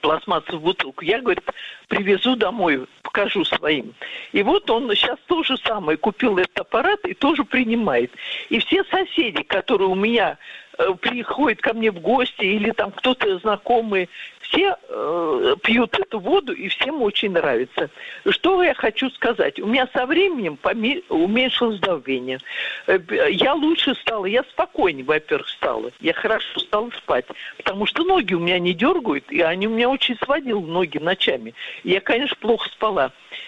пластмассовую бутылку. Я, говорит, привезу домой, покажу своим. И вот он сейчас то же самое купил этот аппарат и тоже принимает. И все соседи, которые у меня приходят ко мне в гости или там кто-то знакомый, все пьют эту воду и всем очень нравится. Что я хочу сказать? У меня со временем уменьшилось давление. Я лучше стала, я спокойнее, во-первых, стала. Я хорошо стала спать, потому что ноги у меня не дергают, и они у меня очень сводили ноги ночами. Я, конечно, плохо спала.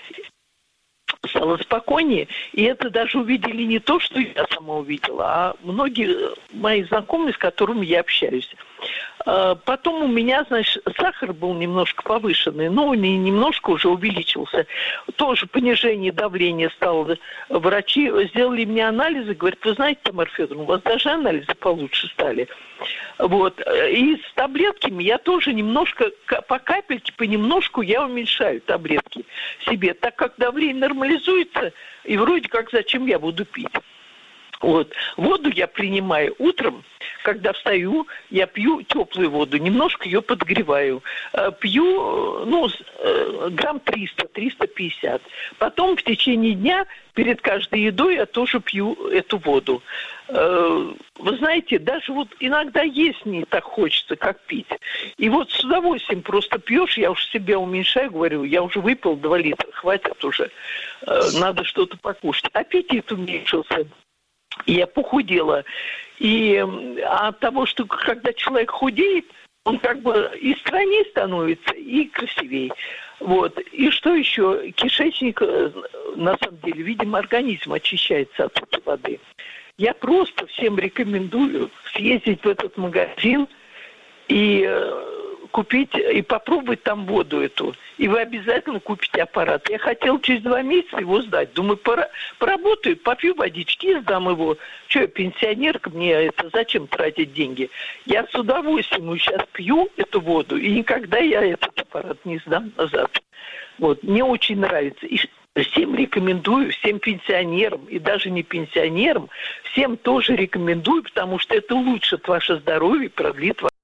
Стало спокойнее, и это даже увидели не то, что я сама увидела, а многие мои знакомые, с которыми я общаюсь. Потом у меня, значит, сахар был немножко повышенный, но он и немножко уже увеличился. Тоже понижение давления стало. Врачи сделали мне анализы, говорят, вы знаете, Тамара Федоровна, у вас даже анализы получше стали. Вот. И с таблетками я тоже немножко, по капельке, понемножку я уменьшаю таблетки себе, так как давление нормализуется, и вроде как зачем я буду пить. Вот. Воду я принимаю утром, когда встаю, я пью теплую воду, немножко ее подогреваю. Пью, грамм 300-350. Потом в течение дня, перед каждой едой, я тоже пью эту воду. Вы знаете, даже вот иногда есть не так хочется, как пить. И вот с удовольствием просто пьешь, я уж себя уменьшаю, говорю, я уже выпил 2 литра, хватит уже, надо что-то покушать. Аппетит уменьшился. Я похудела. И от того, что когда человек худеет, он как бы и стройнее становится, и красивее. Вот. И что еще? Кишечник, на самом деле, видимо, организм очищается от этой воды. Я просто всем рекомендую съездить в этот магазин и купить, и попробовать там воду эту. И вы обязательно купите аппарат. Я хотела через 2 месяца его сдать. Думаю, поработаю, попью водички и сдам его. Что я пенсионерка, мне это зачем тратить деньги? Я с удовольствием сейчас пью эту воду, и никогда я этот аппарат не сдам назад. Вот. Мне очень нравится. И всем рекомендую, всем пенсионерам, и даже не пенсионерам, всем тоже рекомендую, потому что это улучшит ваше здоровье, продлит